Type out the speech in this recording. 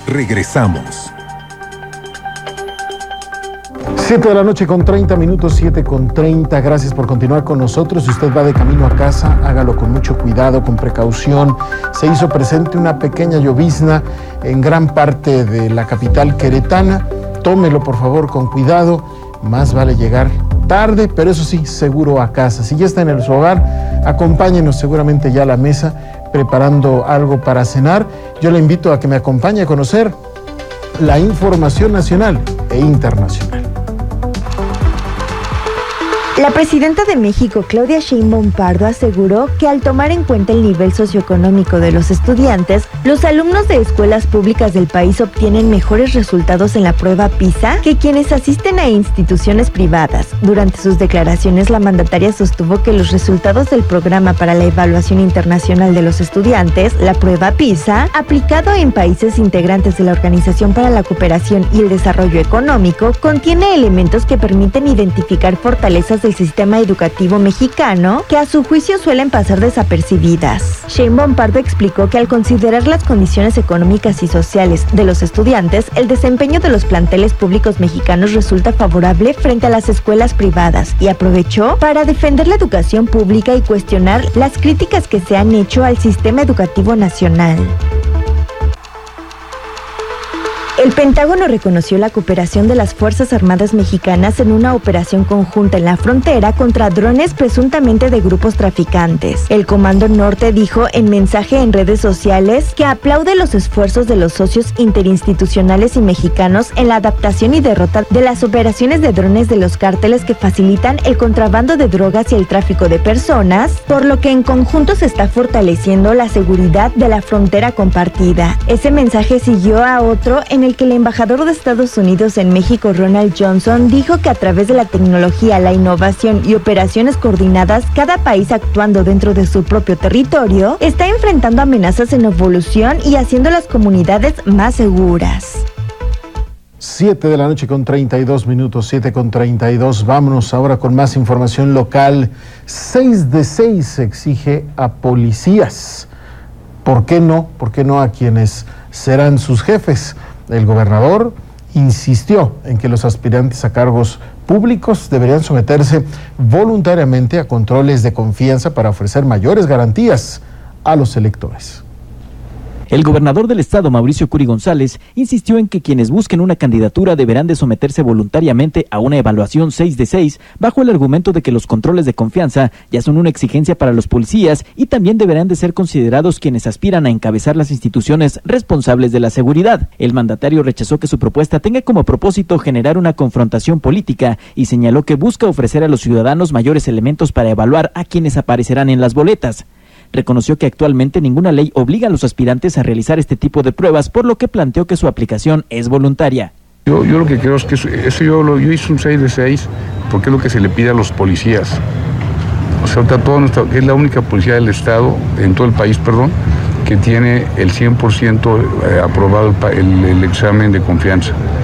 Regresamos. 7 de la noche con 30 minutos, 7 con 30. Gracias por continuar con nosotros. Si usted va de camino a casa, hágalo con mucho cuidado, con precaución. Se hizo presente una pequeña llovizna en gran parte de la capital queretana. Tómelo, por favor, con cuidado. Más vale llegar tarde, pero eso sí, seguro a casa. Si ya está en su hogar, acompáñenos seguramente ya a la mesa, preparando algo para cenar. Yo le invito a que me acompañe a conocer la información nacional e internacional. La presidenta de México, Claudia Sheinbaum Pardo, aseguró que al tomar en cuenta el nivel socioeconómico de los estudiantes, los alumnos de escuelas públicas del país obtienen mejores resultados en la prueba PISA que quienes asisten a instituciones privadas. Durante sus declaraciones, la mandataria sostuvo que los resultados del Programa para la Evaluación Internacional de los Estudiantes, la prueba PISA, aplicado en países integrantes de la Organización para la Cooperación y el Desarrollo Económico, contiene elementos que permiten identificar fortalezas del sistema educativo mexicano que a su juicio suelen pasar desapercibidas. Sheinbaum Pardo explicó que al considerar las condiciones económicas y sociales de los estudiantes, el desempeño de los planteles públicos mexicanos resulta favorable frente a las escuelas privadas y aprovechó para defender la educación pública y cuestionar las críticas que se han hecho al sistema educativo nacional. El Pentágono reconoció la cooperación de las Fuerzas Armadas mexicanas en una operación conjunta en la frontera contra drones presuntamente de grupos traficantes. El Comando Norte dijo en mensaje en redes sociales que aplaude los esfuerzos de los socios interinstitucionales y mexicanos en la adaptación y derrota de las operaciones de drones de los cárteles que facilitan el contrabando de drogas y el tráfico de personas, por lo que en conjunto se está fortaleciendo la seguridad de la frontera compartida. Ese mensaje siguió a otro en el que el embajador de Estados Unidos en México, Ronald Johnson, dijo que a través de la tecnología, la innovación y operaciones coordinadas, cada país actuando dentro de su propio territorio, está enfrentando amenazas en evolución y haciendo las comunidades más seguras. 7 de la noche con 32 minutos, 7 con 32. Vámonos ahora con más información local. 6 de 6 se exige a policías. ¿Por qué no? ¿Por qué no a quienes serán sus jefes? El gobernador insistió en que los aspirantes a cargos públicos deberían someterse voluntariamente a controles de confianza para ofrecer mayores garantías a los electores. El gobernador del estado, Mauricio Curi González, insistió en que quienes busquen una candidatura deberán de someterse voluntariamente a una evaluación 6 de 6, bajo el argumento de que los controles de confianza ya son una exigencia para los policías y también deberán de ser considerados quienes aspiran a encabezar las instituciones responsables de la seguridad. El mandatario rechazó que su propuesta tenga como propósito generar una confrontación política y señaló que busca ofrecer a los ciudadanos mayores elementos para evaluar a quienes aparecerán en las boletas. Reconoció que actualmente ninguna ley obliga a los aspirantes a realizar este tipo de pruebas, por lo que planteó que su aplicación es voluntaria. Yo lo que creo es que eso yo hice un 6 de 6 porque es lo que se le pide a los policías. O sea, es la única policía del estado, en todo el país, que tiene el 100% aprobado el examen de confianza.